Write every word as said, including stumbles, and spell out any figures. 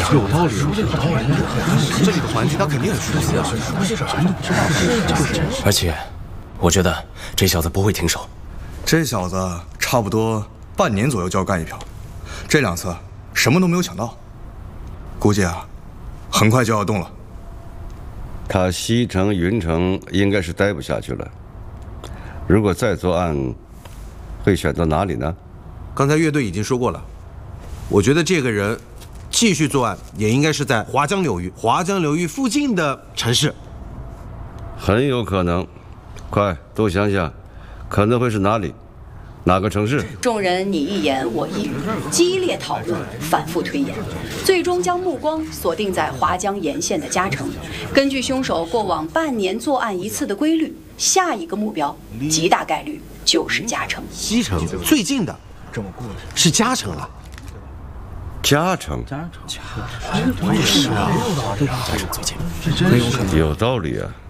有道理，这里的环境他肯定很熟悉啊。 而且，我觉得这小子不会停手。 这小子差不多半年左右就要干一票，这两次什么都没有抢到，估计啊，很快就要动了。 他西城、云城应该是待不下去了。如果再作案，会选择哪里呢？ 刚才乐队已经说过了，我觉得这个人继续作案也应该是在华江流域、华江流域附近的城市。 很有可能。快，都想想，可能会是哪里？哪个城市？ 众人你一言我一语，激烈讨论，反复推演，最终将目光锁定在华江沿线的嘉诚。根据凶手过往半年作案一次的规律，下一个目标极大概率就是嘉诚。 西城最近的是嘉诚了。 嘉诚， 嘉诚，嘉诚，是啊，嘉诚最近， 有道理啊。